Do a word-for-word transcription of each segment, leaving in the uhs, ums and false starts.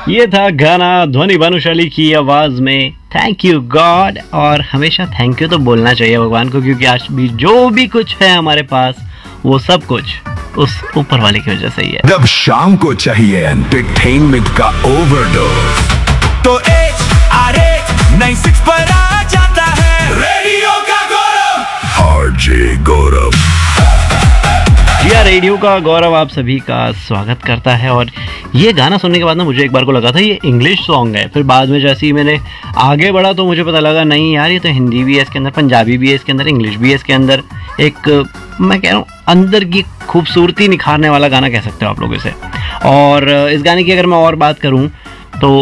ये था गाना ध्वनि भानुशाली की आवाज में थैंक यू गॉड। और हमेशा थैंक यू तो बोलना चाहिए भगवान को, क्योंकि आज भी जो भी कुछ है हमारे पास वो सब कुछ उस ऊपर वाले की वजह से ही है। जब शाम को चाहिए एंटरटेनमेंट का ओवरडोज तो H R A nine six पर आ जाता है रेडियो का गौरव आरजे गौरव। जिया रेडियो का गौरव आप सभी का स्वागत करता है। और ये गाना सुनने के बाद ना मुझे एक बार को लगा था ये इंग्लिश सॉन्ग है, फिर बाद में जैसे ही मैंने आगे बढ़ा तो मुझे पता लगा नहीं यार ये तो हिंदी भी है इसके अंदर, पंजाबी भी है इसके अंदर, इंग्लिश भी है इसके अंदर। एक मैं कह रहा हूँ अंदर की खूबसूरती निखारने वाला गाना कह सकते हो आप लोग इसे। और इस गाने की अगर मैं और बात करूँ तो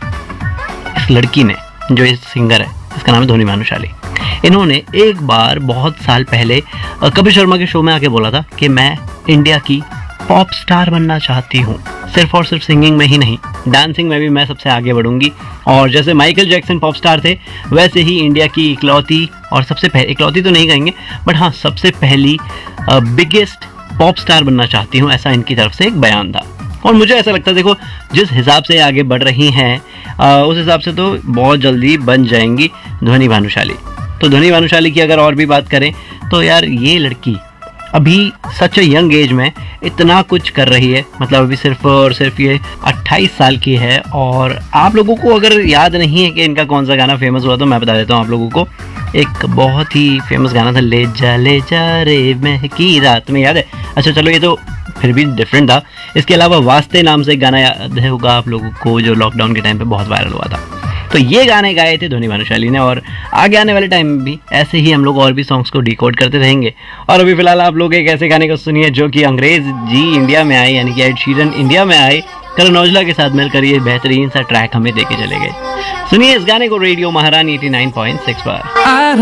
इस लड़की ने जो इस सिंगर है इसका नाम है ध्वनि भानुशाली, इन्होंने एक बार बहुत साल पहले कपिल शर्मा के शो में आके बोला था कि मैं इंडिया की पॉप स्टार बनना चाहती हूँ, सिर्फ और सिर्फ सिंगिंग में ही नहीं, डांसिंग में भी मैं सबसे आगे बढ़ूंगी। और जैसे माइकल जैक्सन पॉप स्टार थे वैसे ही इंडिया की इकलौती और सबसे पहले, इकलौती तो नहीं कहेंगे बट हाँ सबसे पहली बिगेस्ट पॉप स्टार बनना चाहती हूँ, ऐसा इनकी तरफ से एक बयान था। और मुझे ऐसा लगता है देखो जिस हिसाब से आगे बढ़ रही हैं उस हिसाब से तो बहुत जल्दी बन जाएंगी ध्वनि भानुशाली। तो ध्वनि भानुशाली की अगर और भी बात करें तो यार ये लड़की अभी सच यंग एज में इतना कुछ कर रही है, मतलब अभी सिर्फ और सिर्फ ये अट्ठाईस साल की है। और आप लोगों को अगर याद नहीं है कि इनका कौन सा गाना फेमस हुआ तो मैं बता देता हूँ आप लोगों को। एक बहुत ही फेमस गाना था ले जा ले जा रे महकी रात में, याद है? अच्छा चलो ये तो फिर भी डिफरेंट था। इसके अलावा वास्ते नाम से एक गाना याद होगा आप लोगों को जो लॉकडाउन के टाइम पे बहुत वायरल हुआ था। तो ये गाने गाए थे ध्वनि भानुशाली ने। और आगे आने वाले टाइम में भी ऐसे ही हम लोग और भी सॉन्ग्स को डिकोड करते रहेंगे। और अभी फिलहाल आप लोग एक ऐसे गाने को सुनिए जो कि अंग्रेज जी इंडिया में आए, यानी कि एड शीरन इंडिया में आए, करण औजला के साथ मिलकर ये बेहतरीन सा ट्रैक हमें देके चले गए। सुनिए इस गाने को रेडियो महारानी एटी नाइन पॉइंट सिक्स पर।